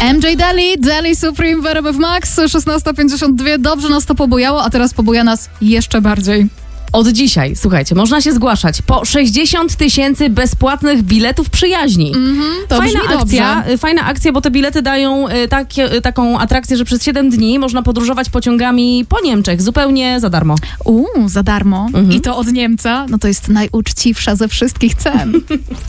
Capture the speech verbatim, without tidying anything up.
M J Daly, Daly Supreme w R M F Max, szesnasta pięćdziesiąt dwa. Dobrze nas to pobujało, a teraz pobuja nas jeszcze bardziej. Od dzisiaj, słuchajcie, można się zgłaszać po sześćdziesiąt tysięcy bezpłatnych biletów przyjaźni. Mm-hmm, to fajna brzmi akcja, dobrze. fajna akcja, bo te bilety dają y, takie, taką atrakcję, że przez siedem dni można podróżować pociągami po Niemczech, zupełnie za darmo. Uuu, za darmo. Mhm. I to od Niemca, no to jest najuczciwsza ze wszystkich cen.